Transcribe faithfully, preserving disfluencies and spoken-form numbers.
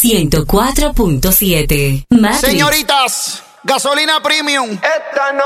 ciento cuatro punto siete. Señoritas, gasolina premium. Esta no